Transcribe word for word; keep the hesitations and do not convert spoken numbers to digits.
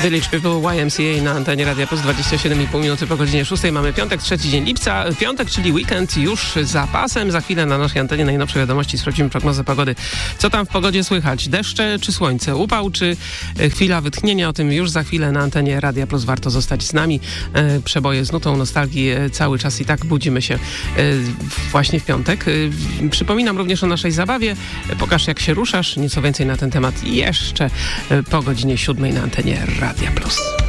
Village People, Y M C A na antenie Radia Plus, dwadzieścia siedem i pół minuty po godzinie szóstej. Mamy piątek, trzeci dzień lipca. Piątek, czyli weekend już za pasem. Za chwilę na naszej antenie najnowsze wiadomości. Sprawdzimy prognozę pogody. Co tam w pogodzie słychać? Deszcze czy słońce? Upał czy chwila wytchnienia? O tym już za chwilę na antenie Radia Plus. Warto zostać z nami. Przeboje z nutą nostalgii cały czas i tak budzimy się właśnie w piątek. Przypominam również o naszej zabawie. Pokaż, jak się ruszasz. Nieco więcej na ten temat jeszcze po godzinie siódmej na antenie Radia Plus.